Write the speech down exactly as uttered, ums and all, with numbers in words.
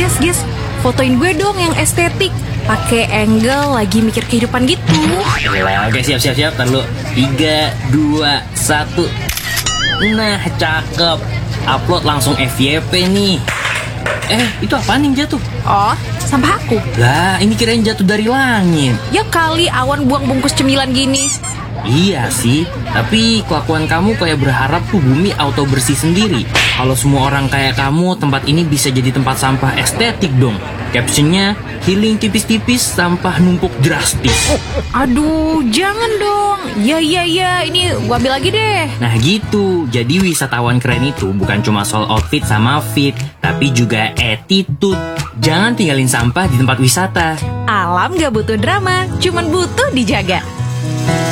Guys, guys, fotoin gue dong yang estetik. Pakai angle lagi mikir kehidupan gitu. Yalah, oke siap siap siap. Ntar lu tiga, dua, satu. Nah, cakep. Upload langsung F Y P nih. Eh, itu apaan yang jatuh? Oh, sampah aku. Lah, ini kirain jatuh dari langit. Ya kali awan buang bungkus cemilan gini. Iya sih, tapi kelakuan kamu kayak berharap tuh bumi auto bersih sendiri. Kalau semua orang kayak kamu, tempat ini bisa jadi tempat sampah estetik dong. Captionnya, healing tipis-tipis, sampah numpuk drastis. Aduh, jangan dong. Ya, ya, ya, ini gua ambil lagi deh. Nah gitu, jadi wisatawan keren itu bukan cuma soal outfit sama fit, tapi juga attitude. Jangan tinggalin sampah di tempat wisata. Alam gak butuh drama, cuman butuh dijaga.